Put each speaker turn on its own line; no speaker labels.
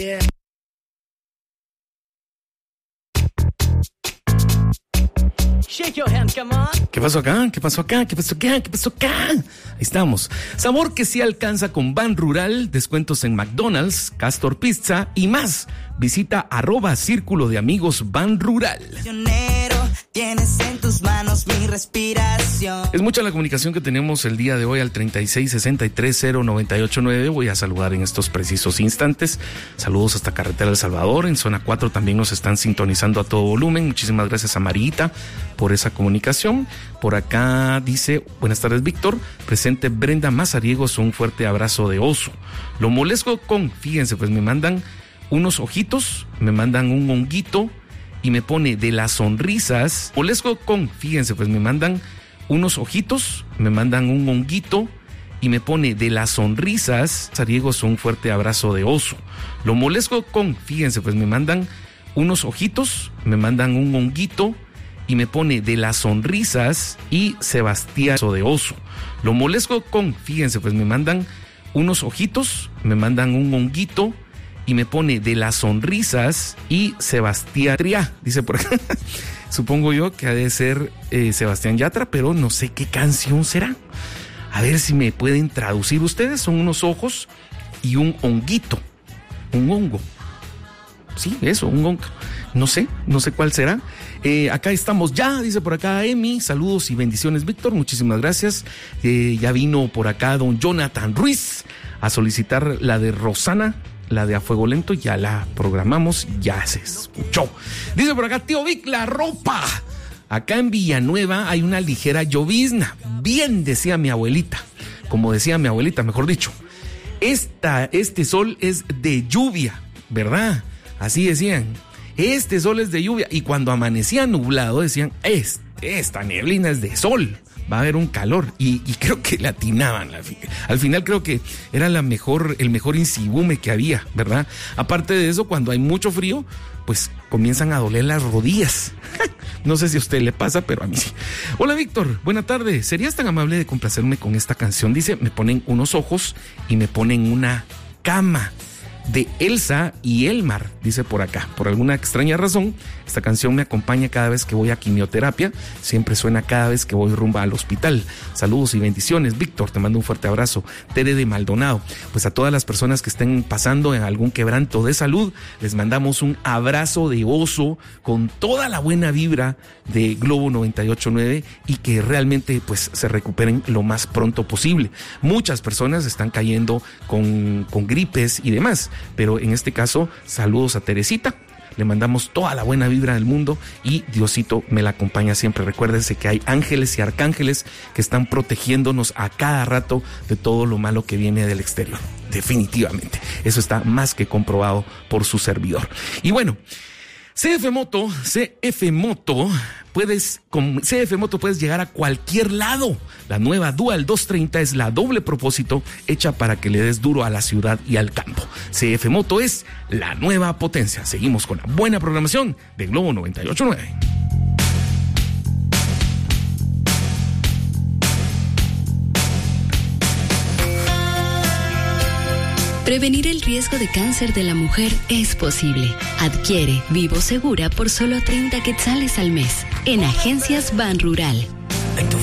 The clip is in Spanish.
Shake your hand, come on.
¿Qué pasó acá? ¿Qué pasó acá? ¿Qué pasó acá? ¿Qué pasó acá? Ahí estamos. Sabor que sí alcanza con Ban Rural, descuentos en McDonald's, Castor Pizza y más. Visita @Círculo de Amigos Ban Rural.
Tienes en tus manos mi respiración.
Es mucha la comunicación que tenemos el día de hoy al 36630989. Voy a saludar en estos precisos instantes. Saludos hasta Carretera El Salvador. En zona 4 también nos están sintonizando a todo volumen. Muchísimas gracias a Marita por esa comunicación. Por acá dice, buenas tardes Víctor, presente Brenda Mazariegos, un fuerte abrazo de oso. Lo molesto con, fíjense, pues me mandan unos ojitos, me mandan un honguito y me pone de las sonrisas. Molesco con, fíjense, pues me mandan unos ojitos, me mandan un honguito y me pone de las sonrisas. Mazariegos, un fuerte abrazo de oso. Lo molesto con, fíjense, pues me mandan unos ojitos, me mandan un honguito y me pone de las sonrisas y Sebastián de oso. Lo molesto con, fíjense, pues me mandan unos ojitos, me mandan un honguito y me pone de las sonrisas y Sebastián Triá, dice por acá. Supongo yo que ha de ser Sebastián Yatra, pero no sé qué canción será. A ver si me pueden traducir ustedes. Son unos ojos y un honguito, un hongo. Sí, eso, un hongo. No sé cuál será. Acá estamos ya, dice por acá Emi. Saludos y bendiciones, Víctor. Muchísimas gracias. Ya vino por acá don Jonathan Ruiz a solicitar la de Rosana. La de A Fuego Lento ya la programamos, ya se escuchó. Dice por acá, tío Vic, la ropa. Acá en Villanueva hay una ligera llovizna. Bien decía mi abuelita, como decía mi abuelita, mejor dicho. Este sol es de lluvia, ¿verdad? Así decían. Este sol es de lluvia. Y cuando amanecía nublado decían, esta neblina es de sol. Va a haber un calor y creo que le atinaban. Al final creo que era el mejor insibume que había, ¿verdad? Aparte de eso, cuando hay mucho frío, pues comienzan a doler las rodillas. No sé si a usted le pasa, pero a mí sí. Hola Víctor, buena tarde. ¿Serías tan amable de complacerme con esta canción? Dice, me ponen unos ojos y me ponen una cama. De Elsa y Elmar, dice por acá. Por alguna extraña razón, esta canción me acompaña cada vez que voy a quimioterapia. Siempre suena cada vez que voy rumbo al hospital. Saludos y bendiciones, Víctor. Te mando un fuerte abrazo. Tere de Maldonado. Pues a todas las personas que estén pasando en algún quebranto de salud, les mandamos un abrazo de oso con toda la buena vibra de Globo 98.9 y que realmente pues se recuperen lo más pronto posible. Muchas personas están cayendo con gripes y demás. Pero en este caso, saludos a Teresita, le mandamos toda la buena vibra del mundo y Diosito me la acompaña siempre. Recuérdense que hay ángeles y arcángeles que están protegiéndonos a cada rato de todo lo malo que viene del exterior. Definitivamente, eso está más que comprobado por su servidor. Y bueno, CF Moto, puedes llegar a cualquier lado. La nueva Dual 230 es la doble propósito hecha para que le des duro a la ciudad y al campo. CF Moto es la nueva potencia. Seguimos con la buena programación de Globo 98.9.
Prevenir el riesgo de cáncer de la mujer es posible. Adquiere Vivo Segura por solo 30 quetzales al mes en Agencias Ban Rural.